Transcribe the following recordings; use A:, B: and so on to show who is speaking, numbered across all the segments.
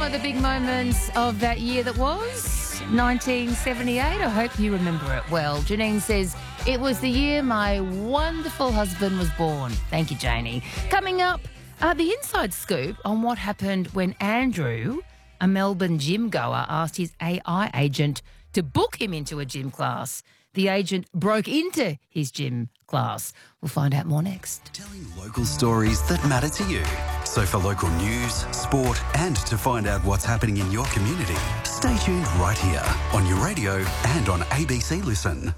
A: of the big moments of that year that was 1978. I hope you remember it well. Janine says, it was the year my wonderful husband was born. Thank you, Janie. Coming up, the inside scoop on what happened when Andrew, a Melbourne gym goer, asked his AI agent to book him into a gym class. The agent broke into his gym class. We'll find out more next.
B: Telling local stories that matter to you. So for local news, sport and to find out what's happening in your community, stay tuned right here on your radio and on ABC Listen.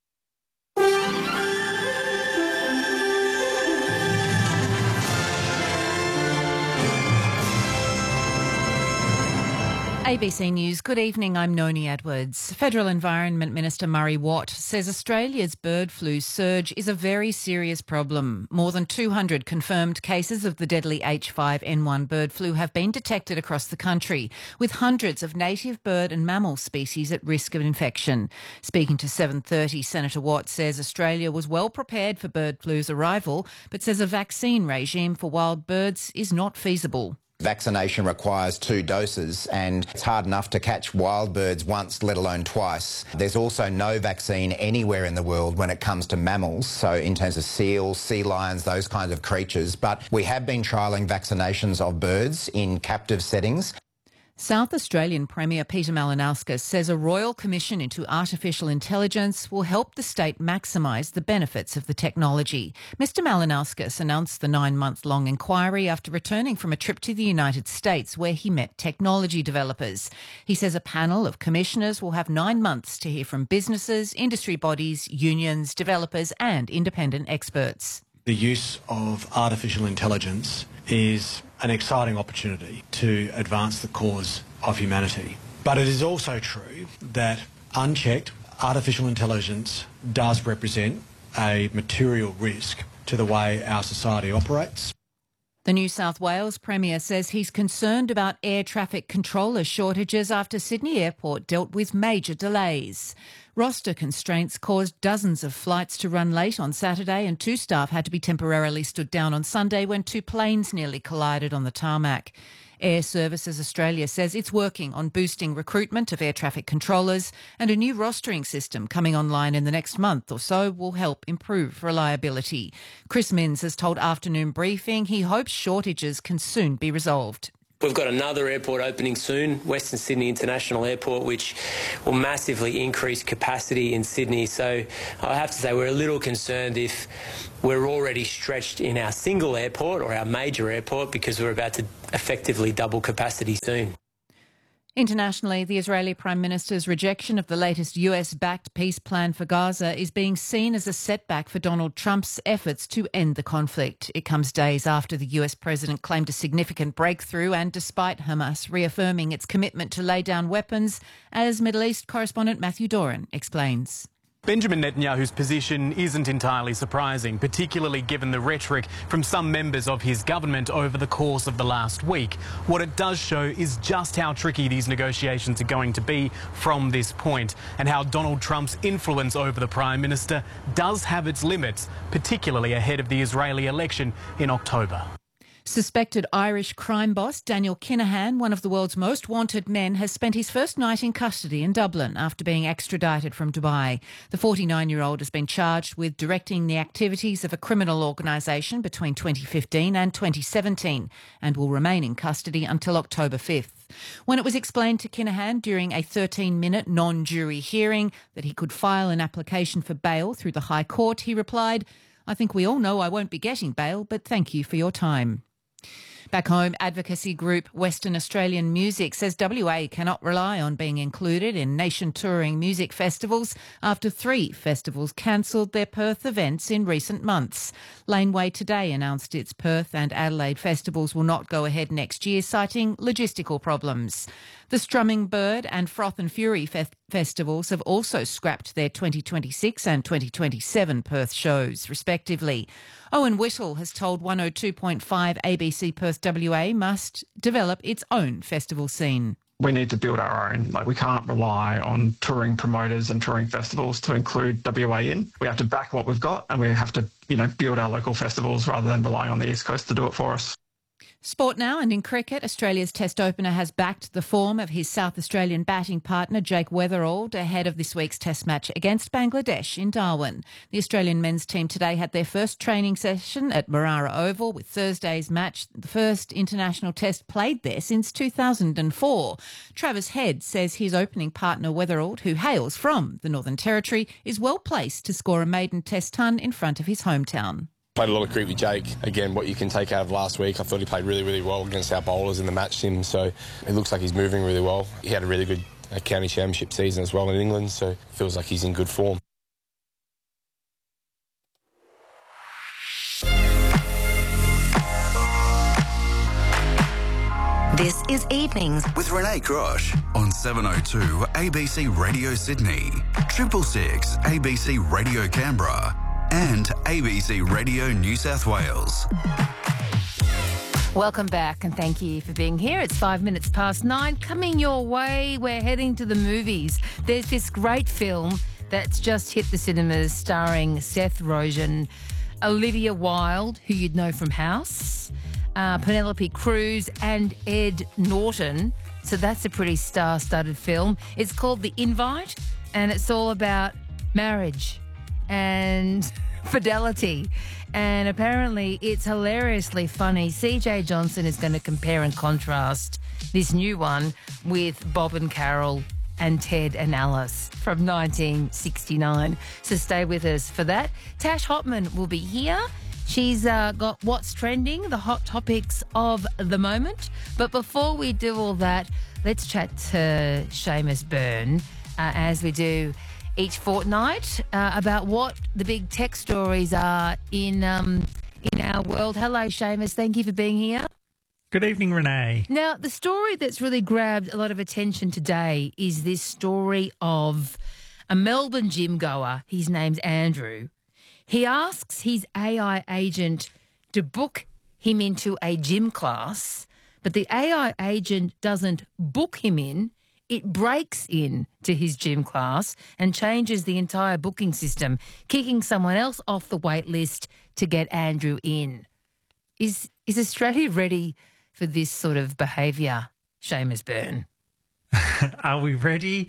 A: ABC News. Good evening, I'm Noni Edwards. Federal Environment Minister Murray Watt says Australia's bird flu surge is a very serious problem. More than 200 confirmed cases of the deadly H5N1 bird flu have been detected across the country, with hundreds of native bird and mammal species at risk of infection. Speaking to 7:30, Senator Watt says Australia was well prepared for bird flu's arrival, but says a vaccine regime for wild birds is not feasible.
C: Vaccination requires 2 doses and it's hard enough to catch wild birds once, let alone twice. There's also no vaccine anywhere in the world when it comes to mammals, so in terms of seals, sea lions, those kinds of creatures. But we have been trialling vaccinations of birds in captive settings.
A: South Australian Premier Peter Malinauskas says a royal commission into artificial intelligence will help the state maximise the benefits of the technology. Mr Malinauskas announced the 9-month-long inquiry after returning from a trip to the United States where he met technology developers. He says a panel of commissioners will have 9 months to hear from businesses, industry bodies, unions, developers and independent experts.
D: The use of artificial intelligence is an exciting opportunity to advance the cause of humanity. But it is also true that unchecked, artificial intelligence does represent a material risk to the way our society operates.
A: The New South Wales Premier says he's concerned about air traffic controller shortages after Sydney Airport dealt with major delays. Roster constraints caused dozens of flights to run late on Saturday and 2 staff had to be temporarily stood down on Sunday when 2 planes nearly collided on the tarmac. Air Services Australia says it's working on boosting recruitment of air traffic controllers, and a new rostering system coming online in the next month or so will help improve reliability. Chris Minns has told Afternoon Briefing he hopes shortages can soon be resolved.
E: We've got another airport opening soon, Western Sydney International Airport, which will massively increase capacity in Sydney. So I have to say we're a little concerned if we're already stretched in our single airport or our major airport because we're about to effectively double capacity soon.
A: Internationally, the Israeli Prime Minister's rejection of the latest US-backed peace plan for Gaza is being seen as a setback for Donald Trump's efforts to end the conflict. It comes days after the US president claimed a significant breakthrough and despite Hamas reaffirming its commitment to lay down weapons, as Middle East correspondent Matthew Doran explains.
F: Benjamin Netanyahu's position isn't entirely surprising, particularly given the rhetoric from some members of his government over the course of the last week. What it does show is just how tricky these negotiations are going to be from this point, and how Donald Trump's influence over the Prime Minister does have its limits, particularly ahead of the Israeli election in October.
A: Suspected Irish crime boss Daniel Kinahan, one of the world's most wanted men, has spent his first night in custody in Dublin after being extradited from Dubai. The 49-year-old has been charged with directing the activities of a criminal organisation between 2015 and 2017 and will remain in custody until October 5th. When it was explained to Kinahan during a 13-minute non-jury hearing that he could file an application for bail through the High Court, he replied, "I think we all know I won't be getting bail, but thank you for your time." Back home, advocacy group Western Australian Music says WA cannot rely on being included in nation-touring music festivals after 3 festivals cancelled their Perth events in recent months. Laneway today announced its Perth and Adelaide festivals will not go ahead next year, citing logistical problems. The Strumming Bird and Froth and Fury festivals have also scrapped their 2026 and 2027 Perth shows, respectively. Owen Whittle has told 102.5 ABC Perth WA must develop its own festival scene.
G: We need to build our own. We can't rely on touring promoters and touring festivals to include WA in. We have to back what we've got and we have to, build our local festivals rather than rely on the East Coast to do it for us.
A: Sport now, and in cricket, Australia's Test opener has backed the form of his South Australian batting partner Jake Weatherald ahead of this week's Test match against Bangladesh in Darwin. The Australian men's team today had their first training session at Marara Oval with Thursday's match, the first international Test played there since 2004. Travis Head says his opening partner Weatherald, who hails from the Northern Territory, is well placed to score a maiden Test ton in front of his hometown.
H: Played a lot of cricket with Jake. Again, what you can take out of last week, I thought he played really, really well against our bowlers in the match sim, so it looks like he's moving really well. He had a really good county championship season as well in England, so it feels like he's in good form.
I: This is Evenings
B: with Renee Grosh on 702 ABC Radio Sydney, 666 ABC Radio Canberra, and ABC Radio New South Wales.
A: Welcome back and thank you for being here. It's 9:05. Coming your way, we're heading to the movies. There's this great film that's just hit the cinemas starring Seth Rogen, Olivia Wilde, who you'd know from House, Penelope Cruz and Ed Norton. So that's a pretty star-studded film. It's called The Invite and it's all about marriage and fidelity, and apparently it's hilariously funny. CJ Johnson is going to compare and contrast this new one with Bob and Carol and Ted and Alice from 1969. So stay with us for that. Tash Hotman will be here. She's got what's trending, the hot topics of the moment. But before we do all that, let's chat to Seamus Byrne as we do each fortnight about what the big tech stories are in our world. Hello, Seamus. Thank you for being here.
J: Good evening, Renee.
A: Now, the story that's really grabbed a lot of attention today is this story of a Melbourne gym goer. His name's Andrew. He asks his AI agent to book him into a gym class, but the AI agent doesn't book him in. It breaks in to his gym class and changes the entire booking system, kicking someone else off the wait list to get Andrew in. Is Australia ready for this sort of behaviour, Seamus Byrne?
J: Are we ready?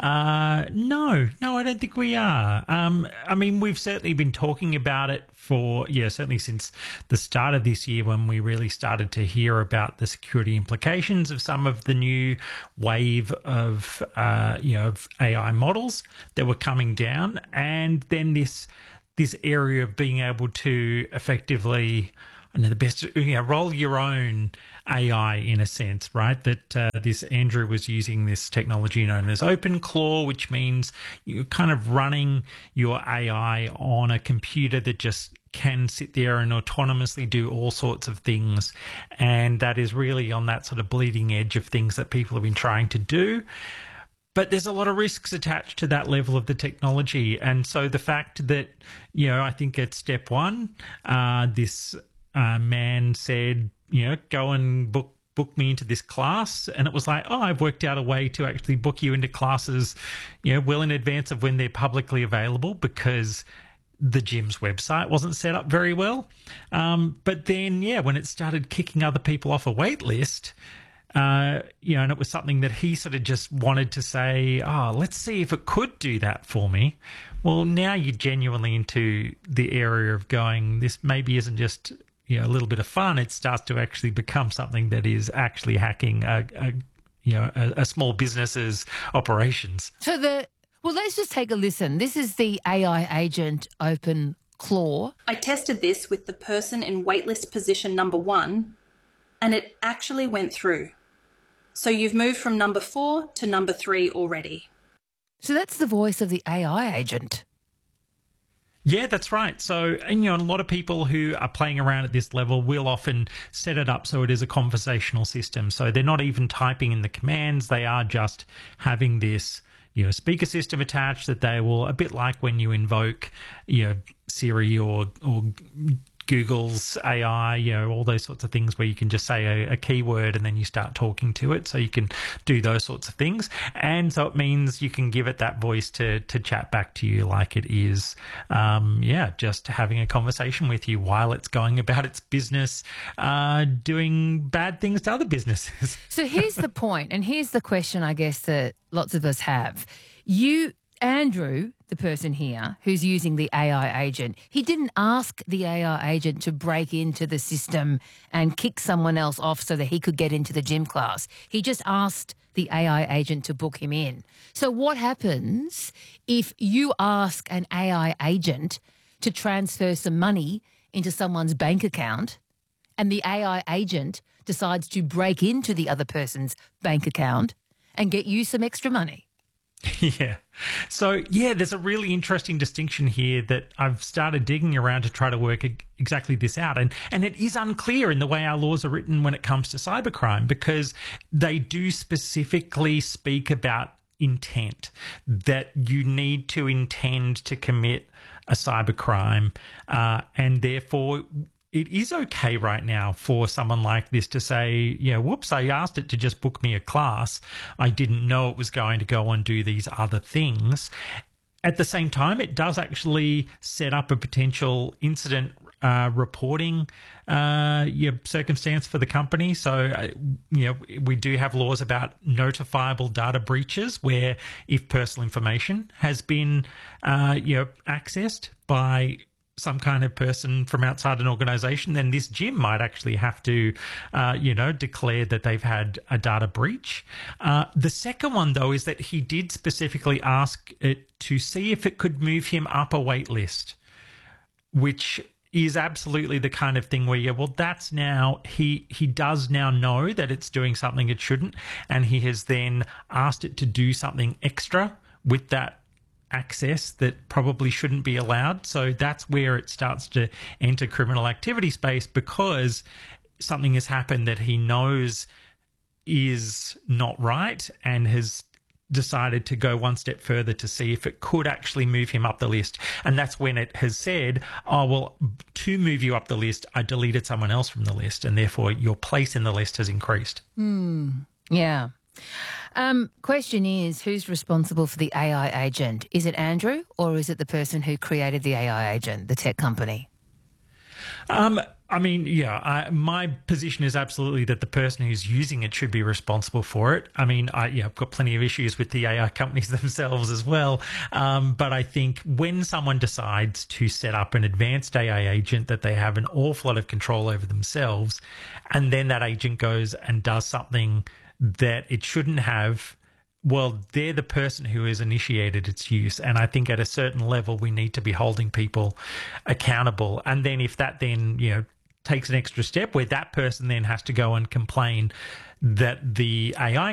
J: No, I don't think we are. I mean, we've certainly been talking about it certainly since the start of this year, when we really started to hear about the security implications of some of the new wave of, of AI models that were coming down. And then this area of being able to effectively, roll your own AI in a sense, right? That this Andrew was using this technology known as OpenClaw, which means you're kind of running your AI on a computer that just can sit there and autonomously do all sorts of things. And that is really on that sort of bleeding edge of things that people have been trying to do. But there's a lot of risks attached to that level of the technology. And so the fact that, I think at step one, this man said, go and book me into this class. And it was like, I've worked out a way to actually book you into classes, well in advance of when they're publicly available, because the gym's website wasn't set up very well. But then, when it started kicking other people off a wait list, and it was something that he sort of just wanted to say, let's see if it could do that for me. Well, now you're genuinely into the area of going, this maybe isn't just a little bit of fun. It starts to actually become something that is actually hacking a small business's operations.
A: Well, let's just take a listen. This is the AI agent OpenClaw.
K: I tested this with the person in waitlist position number 1, and it actually went through. So you've moved from number 4 to number 3 already.
A: So that's the voice of the AI agent.
J: Yeah, that's right. So, a lot of people who are playing around at this level will often set it up so it is a conversational system. So they're not even typing in the commands. They are just having this, speaker system attached that they will, a bit like when you invoke, Siri or Google's AI, all those sorts of things where you can just say a keyword and then you start talking to it. So you can do those sorts of things. And so it means you can give it that voice to chat back to you like it is, just having a conversation with you while it's going about its business, doing bad things to other businesses.
L: So here's the point, and here's the question I guess that lots of us have. You, Andrew, the person here who's using the AI agent, he didn't ask the AI agent to break into the system and kick someone else off so that he could get into the gym class. He just asked the AI agent to book him in. So what happens if you ask an AI agent to transfer some money into someone's bank account and the AI agent decides to break into the other person's bank account and get you some extra money?
J: Yeah. So, there's a really interesting distinction here that I've started digging around to try to work exactly this out. And it is unclear in the way our laws are written when it comes to cybercrime, because they do specifically speak about intent, that you need to intend to commit a cybercrime, and therefore it is okay right now for someone like this to say, whoops, I asked it to just book me a class. I didn't know it was going to go and do these other things. At the same time, it does actually set up a potential incident reporting circumstance for the company. So, we do have laws about notifiable data breaches where if personal information has been, accessed by some kind of person from outside an organization, then this gym might actually have to, declare that they've had a data breach. The second one, though, is that he did specifically ask it to see if it could move him up a wait list, which is absolutely the kind of thing where, that's now, he does now know that it's doing something it shouldn't, and he has then asked it to do something extra with that access that probably shouldn't be allowed. So that's where it starts to enter criminal activity space, because something has happened that he knows is not right and has decided to go one step further to see if it could actually move him up the list. And that's when it has said, to move you up the list, I deleted someone else from the list, and therefore your place in the list has increased.
L: Yeah. Question is, who's responsible for the AI agent? Is it Andrew, or is it the person who created the AI agent, the tech company?
J: My position is absolutely that the person who's using it should be responsible for it. I've got plenty of issues with the AI companies themselves as well. But I think when someone decides to set up an advanced AI agent that they have an awful lot of control over themselves, and then that agent goes and does something that it shouldn't have, well, they're the person who has initiated its use. And I think at a certain level, we need to be holding people accountable. And then if that then, takes an extra step where that person then has to go and complain that the AI